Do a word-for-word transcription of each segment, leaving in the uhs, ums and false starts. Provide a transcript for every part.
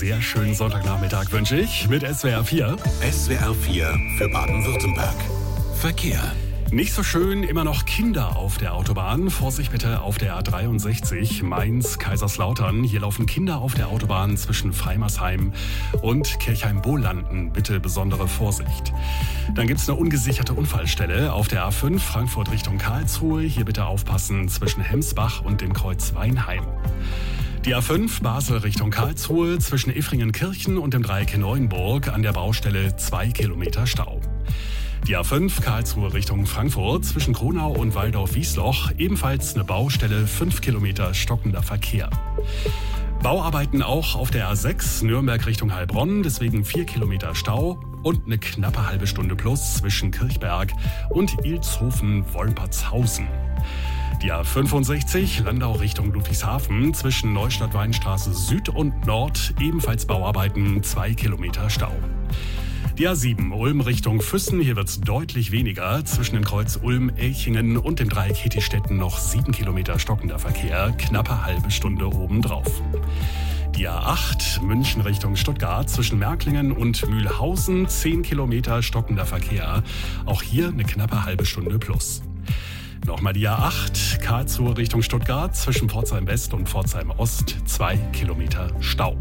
sehr schönen Sonntagnachmittag wünsche ich mit S W R vier. S W R vier für Baden-Württemberg. Verkehr. Nicht so schön, immer noch Kinder auf der Autobahn. Vorsicht bitte auf der A dreiundsechzig, Mainz-Kaiserslautern. Hier laufen Kinder auf der Autobahn zwischen Freimersheim und Kirchheim-Bohlanden. Bitte besondere Vorsicht. Dann gibt es eine ungesicherte Unfallstelle auf der A fünf, Frankfurt Richtung Karlsruhe. Hier bitte aufpassen zwischen Hemsbach und dem Kreuz Weinheim. Die A fünf, Basel Richtung Karlsruhe, zwischen Effringen-Kirchen und dem Dreieck Neuenburg an der Baustelle zwei Kilometer Stau. Die A fünf, Karlsruhe Richtung Frankfurt, zwischen Kronau und Waldorf-Wiesloch, ebenfalls eine Baustelle, fünf Kilometer stockender Verkehr. Bauarbeiten auch auf der A sechs, Nürnberg Richtung Heilbronn, deswegen vier Kilometer Stau und eine knappe halbe Stunde plus zwischen Kirchberg und Ilshofen-Wolpertshausen. Die A fünfundsechzig, Landau Richtung Ludwigshafen, zwischen Neustadt-Weinstraße Süd und Nord, ebenfalls Bauarbeiten, zwei Kilometer Stau. Die A sieben, Ulm Richtung Füssen, hier wird's deutlich weniger. Zwischen dem Kreuz Ulm-Elchingen und dem Dreieck Hettistetten noch sieben Kilometer stockender Verkehr, knappe halbe Stunde obendrauf. Die A acht, München Richtung Stuttgart, zwischen Märklingen und Mühlhausen, zehn Kilometer stockender Verkehr. Auch hier eine knappe halbe Stunde plus. Nochmal die A acht, Karlsruhe Richtung Stuttgart, zwischen Pforzheim West und Pforzheim Ost, zwei Kilometer Stau.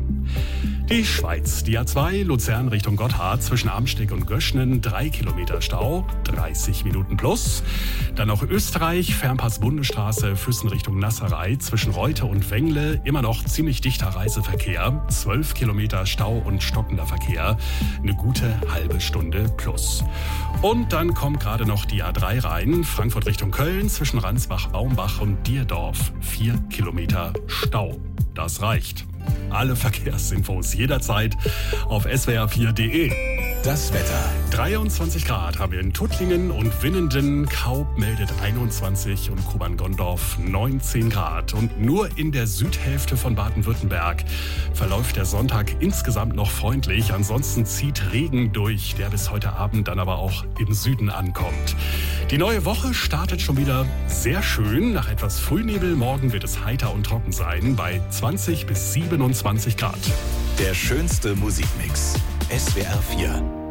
Die Schweiz, die A zwei, Luzern Richtung Gotthard, zwischen Amsteg und Göschnen, drei Kilometer Stau, dreißig Minuten plus. Dann noch Österreich, Fernpass-Bundesstraße, Füssen Richtung Nasserei, zwischen Reute und Wengle, immer noch ziemlich dichter Reiseverkehr, zwölf Kilometer Stau und stockender Verkehr, eine gute halbe Stunde plus. Und dann kommt gerade noch die A drei rein, Frankfurt Richtung Köln, zwischen Ransbach, Baumbach und Dierdorf, vier Kilometer Stau. Das reicht. Alle Verkehrsinfos jederzeit auf S W R vier Punkt de. Das Wetter. dreiundzwanzig Grad haben wir in Tuttlingen und Winnenden, Kaub meldet einundzwanzig und Kuban-Gondorf neunzehn Grad. Und nur in der Südhälfte von Baden-Württemberg verläuft der Sonntag insgesamt noch freundlich. Ansonsten zieht Regen durch, der bis heute Abend dann aber auch im Süden ankommt. Die neue Woche startet schon wieder sehr schön. Nach etwas Frühnebel morgen wird es heiter und trocken sein bei zwanzig bis siebenundzwanzig Grad. Der schönste Musikmix. S W R vier.